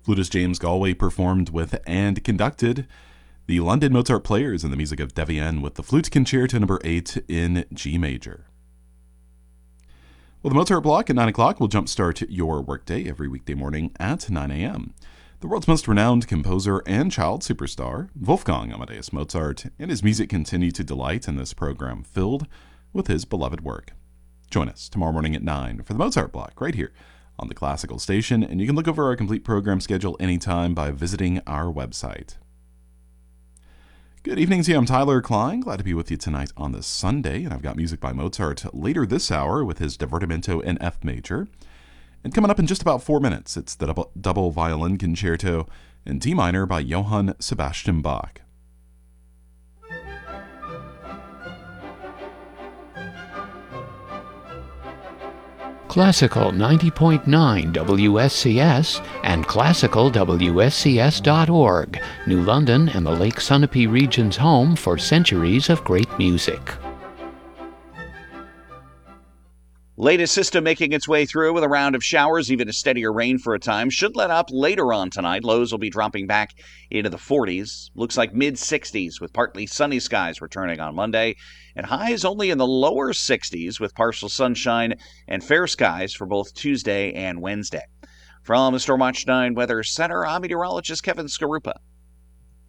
Flutist James Galway performed with and conducted the London Mozart Players and the music of Devienne with the Flute Concerto No. 8 in G major. Well, the Mozart Block at 9 o'clock will jumpstart your workday every weekday morning at 9 a.m. The world's most renowned composer and child superstar, Wolfgang Amadeus Mozart, and his music continue to delight in this program filled with his beloved work. Join us tomorrow morning at 9 for the Mozart Block right here on the Classical Station, and you can look over our complete program schedule anytime by visiting our website. Good evening to you. I'm Tyler Klein. Glad to be with you tonight on this Sunday, and I've got music by Mozart later this hour with his Divertimento in F major. And coming up in just about 4 minutes, it's the double violin concerto in D minor by Johann Sebastian Bach. Classical 90.9 WSCS and classicalwscs.org, New London and the Lake Sunapee region's home for centuries of great music. Latest system making its way through with a round of showers, even a steadier rain for a time. Should let up later on tonight. Lows will be dropping back into the 40s. Looks like mid-60s with partly sunny skies returning on Monday. And highs only in the lower 60s with partial sunshine and fair skies for both Tuesday and Wednesday. From the Stormwatch 9 Weather Center, I'm meteorologist Kevin Skarupa.